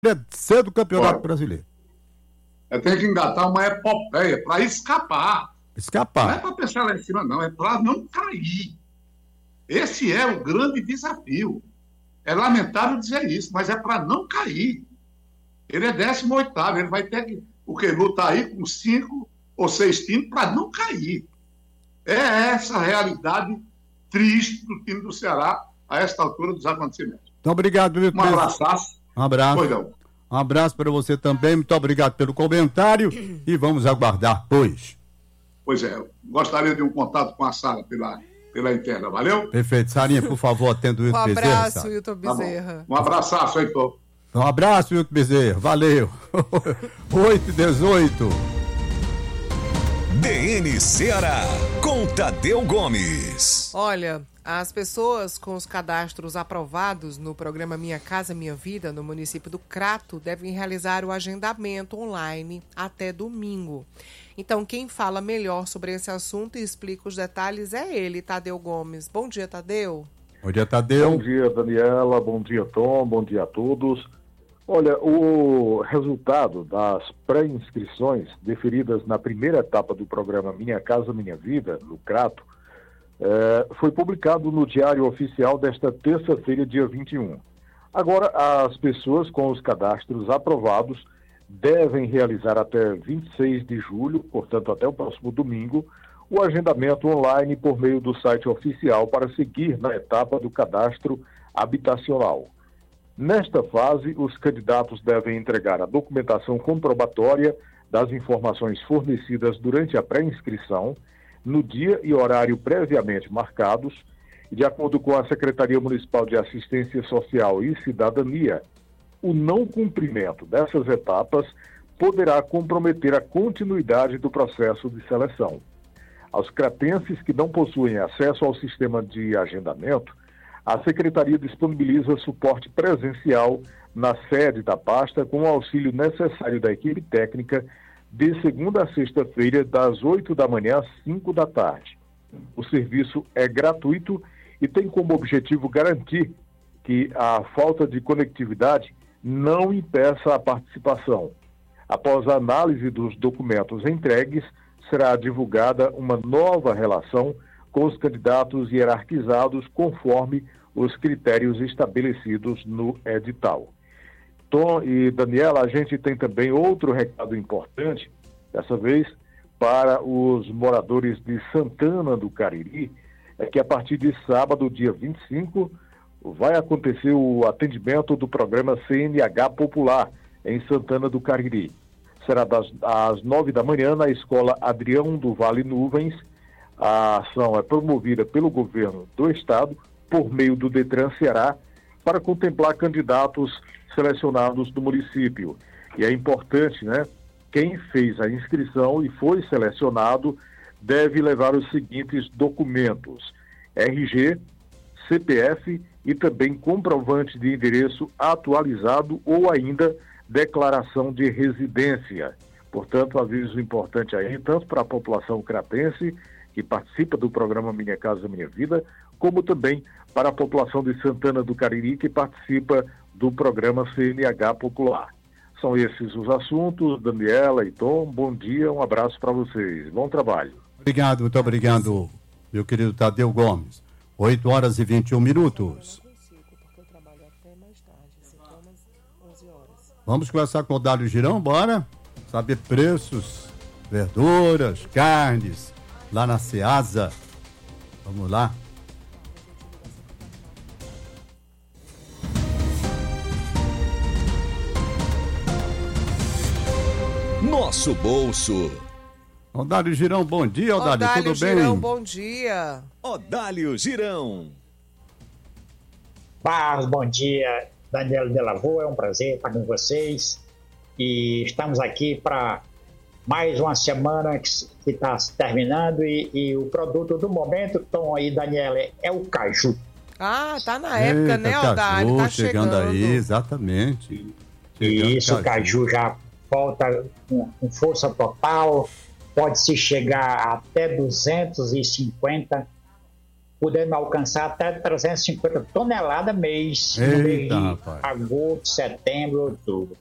ser do Campeonato Brasileiro. Tem que engatar uma epopeia para escapar. Escapar. Não é para pensar lá em cima, não. É para não cair. Esse é o grande desafio. É lamentável dizer isso, mas é para não cair. Ele é 18º, ele vai ter que lutar aí com 5 ou 6 times para não cair. É essa a realidade triste do time do Ceará a esta altura dos acontecimentos. Então, obrigado, meu Um abraçaço. Um abraço. Pois não. Um abraço para você também, muito obrigado pelo comentário e vamos aguardar, pois. Pois é, gostaria de um contato com a Sara pela interna, valeu? Perfeito. Sarinha, por favor, atenda o Wilton Bezerra. Um abraço, Wilton Bezerra. Tá, um abraço, Heitor. Um abraço, Wilton Bezerra, valeu. 8h18. DN Ceará, com Tadeu Gomes. Olha, as pessoas com os cadastros aprovados no programa Minha Casa Minha Vida, no município do Crato, devem realizar o agendamento online até domingo. Então, quem fala melhor sobre esse assunto e explica os detalhes é ele, Tadeu Gomes. Bom dia, Tadeu. Bom dia, Tadeu. Bom dia, Daniela. Bom dia, Tom. Bom dia a todos. Olha, o resultado das pré-inscrições deferidas na primeira etapa do programa Minha Casa Minha Vida, no Crato, foi publicado no Diário Oficial desta terça-feira, dia 21. Agora, as pessoas com os cadastros aprovados devem realizar até 26 de julho, portanto até o próximo domingo, o agendamento online por meio do site oficial para seguir na etapa do cadastro habitacional. Nesta fase, os candidatos devem entregar a documentação comprobatória das informações fornecidas durante a pré-inscrição, no dia e horário previamente marcados, e de acordo com a Secretaria Municipal de Assistência Social e Cidadania, o não cumprimento dessas etapas poderá comprometer a continuidade do processo de seleção. Aos cratenses que não possuem acesso ao sistema de agendamento, a Secretaria disponibiliza suporte presencial na sede da pasta com o auxílio necessário da equipe técnica de segunda a sexta-feira, das 8 da manhã às 5 da tarde. O serviço é gratuito e tem como objetivo garantir que a falta de conectividade não impeça a participação. Após a análise dos documentos entregues, será divulgada uma nova relação com os candidatos hierarquizados conforme os critérios estabelecidos no edital. Tom e Daniela, a gente tem também outro recado importante, dessa vez para os moradores de Santana do Cariri, é que a partir de sábado, dia 25, vai acontecer o atendimento do programa CNH Popular em Santana do Cariri. Será às 9 da manhã na Escola Adrião do Vale Nuvens. A ação é promovida pelo governo do estado por meio do Detran Ceará para contemplar candidatos selecionados do município. E é importante, né? Quem fez a inscrição e foi selecionado deve levar os seguintes documentos: RG, CPF e também comprovante de endereço atualizado ou ainda declaração de residência. Portanto, aviso importante aí, tanto para a população cratense, que participa do programa Minha Casa Minha Vida, como também para a população de Santana do Cariri, que participa do programa CNH Popular. São esses os assuntos. Daniela e Tom, bom dia, um abraço para vocês. Bom trabalho. Obrigado, muito obrigado, meu querido Tadeu Gomes. 8h21. Vamos conversar com o Dário Girão, bora? Saber preços, verduras, carnes, lá na Ceasa. Vamos lá. Nosso bolso. Odálio Girão, bom dia, Odálio, tudo bem? Girão, bom dia. Odálio Girão. Paz, bom dia, Daniel de Lavô, é um prazer estar com vocês e estamos aqui para mais uma semana que está terminando e o produto do momento, Tom e Daniela, é o caju. Ah, tá na época, né, Odálio? Tá chegando aí, exatamente. Isso, o caju já volta com força total, pode-se chegar até 250 podendo alcançar até 350 toneladas mês, no mês Eita, de rapaz. agosto, setembro, outubro.